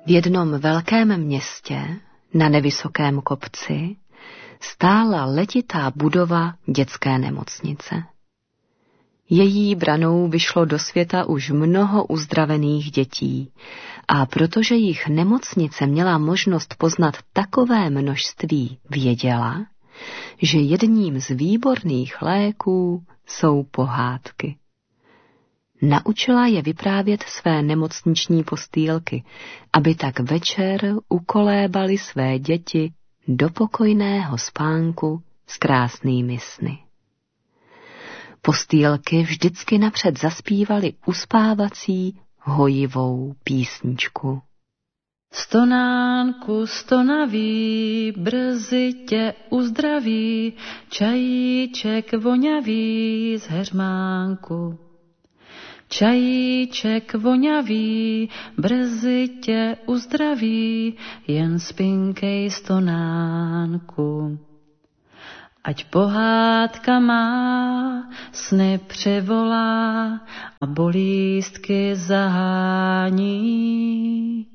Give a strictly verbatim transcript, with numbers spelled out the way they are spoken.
V jednom velkém městě na nevysokém kopci stála letitá budova dětské nemocnice. Její branou vyšlo do světa už mnoho uzdravených dětí a protože jich nemocnice měla možnost poznat takové množství, věděla, že jedním z výborných léků jsou pohádky. Naučila je vyprávět své nemocniční postýlky, aby tak večer ukolébali své děti do pokojného spánku s krásnými sny. Postýlky vždycky napřed zaspívali uspávací hojivou písničku. Stonánku stonavý, brzy tě uzdraví, čajíček voňavý z heřmánku. Čajíček voňavý, brzy tě uzdraví, jen spinkej stonánku. Ať pohádka má, sny přivolá a bolístky zahání.